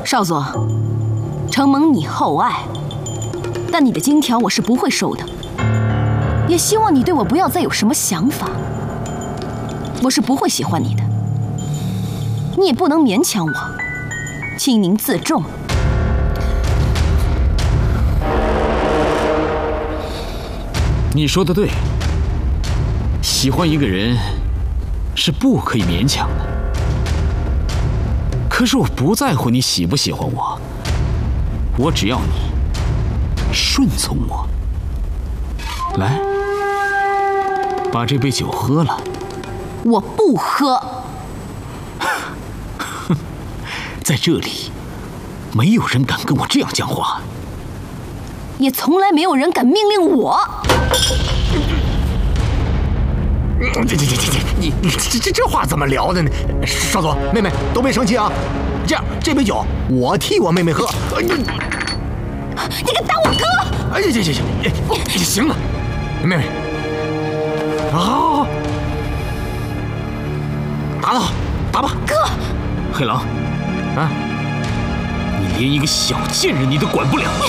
少佐，承蒙你厚爱，但你的金条我是不会收的。也希望你对我不要再有什么想法。我是不会喜欢你的，你也不能勉强我。请您自重。 你说的对，喜欢一个人是不可以勉强的。可是我不在乎你喜不喜欢我，我只要你顺从我。来，把这杯酒喝了。 我不喝。 在这里，没有人敢跟我这样讲话， 也从来没有人敢命令我。 你这话怎么聊的呢？少佐，妹妹都别生气啊。这样，这杯酒我替我妹妹喝。 你敢打我哥？ 哎呀，行了，妹妹。好，打吧， 哥。 黑狼，啊，你连一个小贱人你都管不了。